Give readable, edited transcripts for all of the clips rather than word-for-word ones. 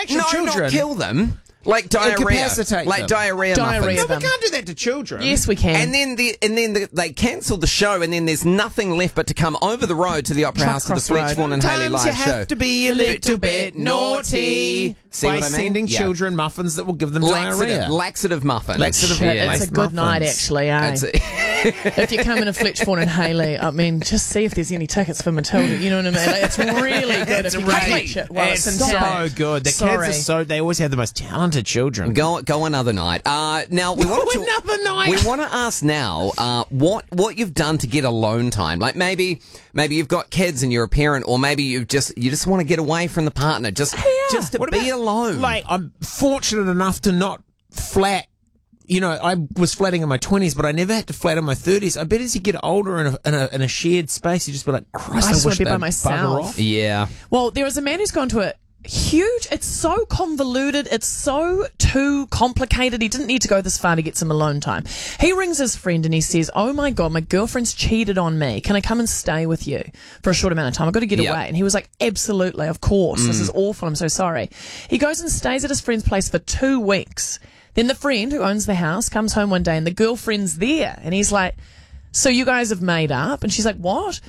actual children. Not kill them. Like diarrhea. Incapacitate like them. diarrhea Diarrhea muffins. No, we can't do that to children. Yes, we can. And then they cancelled the show, and then there's nothing left but to come over the road to the Opera House to the Cross Road. Fletchborn and Haley Sometimes live you show. have to be a little bit naughty See by what I mean? sending Yeah. children muffins that will give them diarrhea. Laxative muffin. Laxative, Shit, yeah. it's a good night, actually, eh? If you come in a Fletchborn and Haley, I mean, just see if there's any tickets for Matilda. You know what I mean? Like, it's really good if you catch it while it's in so town. good. The kids are they always have the most talented children. Go another night. Now we want to another night. We want to ask now what you've done to get alone time. Like maybe you've got kids and you're a parent, or maybe you just want to get away from the partner, just to be alone. Like, I'm fortunate enough to not flat. You know, I was flatting in my 20s, but I never had to flat in my 30s. I bet as you get older in a shared space, you just be like, Christ, I just want to be by they'd myself. bugger off. Yeah. Well, there is a man who's gone to a huge, it's so convoluted, it's so too complicated. He didn't need to go this far to get some alone time. He rings his friend and he says, oh my God, my girlfriend's cheated on me. Can I come and stay with you for a short amount of time? I've got to get away. And he was like, absolutely, of course. This is awful. I'm so sorry. He goes and stays at his friend's place for 2 weeks. Then the friend who owns the house comes home one day and the girlfriend's there. And he's like, so you guys have made up? And she's like, what?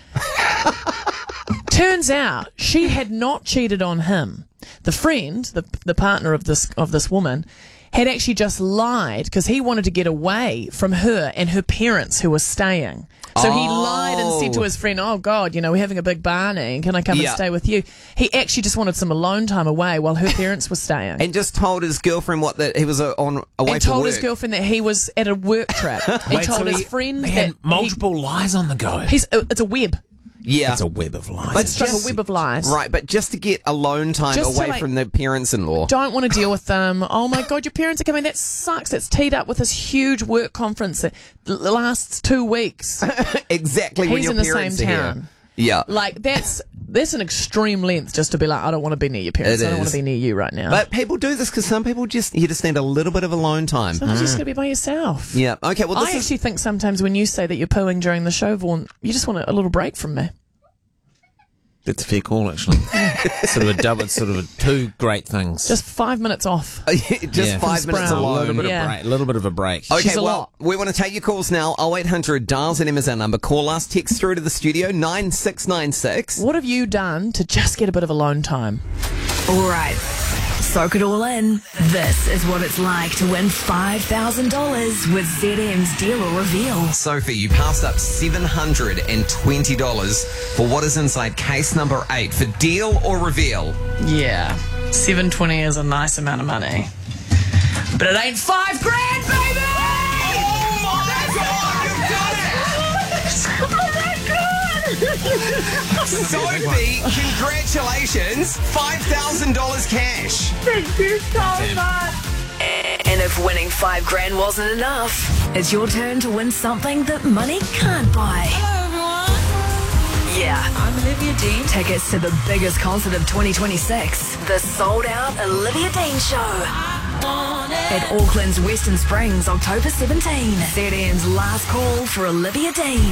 Turns out she had not cheated on him. The friend, the partner of this woman, had actually just lied because he wanted to get away from her and her parents who were staying. So he lied and said to his friend, oh God, you know, we're having a big Barney. Can I come and stay with you? He actually just wanted some alone time away while her parents were staying. And just told his girlfriend that he was away and for work. told his girlfriend that he was at a work trip. He told his friend they that had multiple lies on the go. it's a web. Yeah. It's a web of lies. It's like a web of lies. Right, but just to get alone time Just to, away like, from the parents-in-law. Don't want to deal with them. Oh my God, your parents are coming. That sucks. It's teed up with this huge work conference that lasts 2 weeks. Exactly when He's your in the parents same are town. here. Yeah. Like, that's an extreme length just to be like, I don't want to be near your parents. It I don't want is. to be near you right now. But people do this because some people you just need a little bit of alone time. Sometimes you just got to be by yourself. Yeah. Okay, well, I actually think sometimes when you say that you're pooing during the show, Vaughan, you just want a little break from me. That's a fair call, actually. Sort of two great things. Just 5 minutes off. just 5 minutes Sprout. alone. Yeah. A little bit of a break. Okay, She's a well, lot. we want to take your calls now. 0800 dials and M is our number. Call us, text through to the studio, 9696. What have you done to just get a bit of alone time? All right, soak it all in. This is what it's like to win $5,000 with ZM's Deal or Reveal. Sophie, you passed up $720 for what is inside case number 8 for Deal or Reveal. Yeah, $720 is a nice amount of money. But it ain't $5 grand, baby! Sophie, congratulations! $5,000 cash. Thank you so much. And if winning $5 grand wasn't enough, it's your turn to win something that money can't buy. Hello, everyone. Yeah. I'm Olivia Dean. Tickets to the biggest concert of 2026, the sold-out Olivia Dean Show. At Auckland's Western Springs, October 17. ZM's last call for Olivia Dean.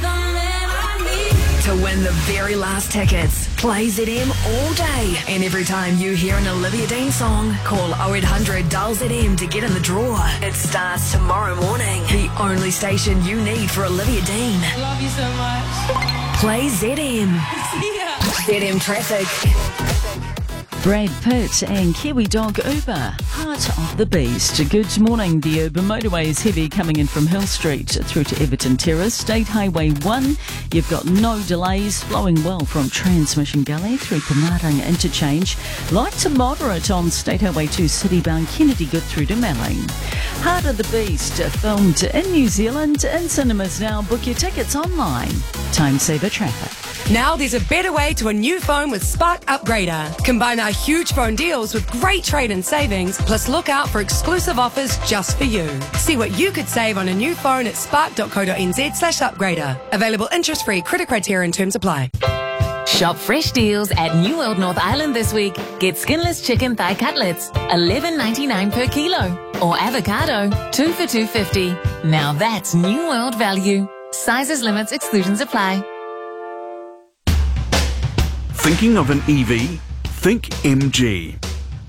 To win the very last tickets, play ZM all day. And every time you hear an Olivia Dean song, call 0800 dial ZM to get in the draw. It starts tomorrow morning. The only station you need for Olivia Dean. Love you so much. Play ZM. Yeah. ZM Traffic. Brad Pitt and Kiwi dog Uber, Heart of the Beast. Good morning. The Uber motorway is heavy coming in from Hill Street through to Everton Terrace. State Highway 1, you've got no delays, flowing well from Transmission Gully through Penarang Interchange. Light to moderate on State Highway 2 citybound Kennedy Good through to Melling. Heart of the Beast, filmed in New Zealand in cinemas now. Book your tickets online. Time saver traffic. Now there's a better way to a new phone with Spark Upgrader. Combine our huge phone deals with great trade-in savings, plus look out for exclusive offers just for you. See what you could save on a new phone at spark.co.nz/upgrader. Available interest-free, credit criteria and terms apply. Shop fresh deals at New World North Island this week. Get skinless chicken thigh cutlets, $11.99 per kilo. Or avocado, 2 for $2.50. Now that's New World value. Sizes, limits, exclusions apply. Thinking of an EV? Think MG.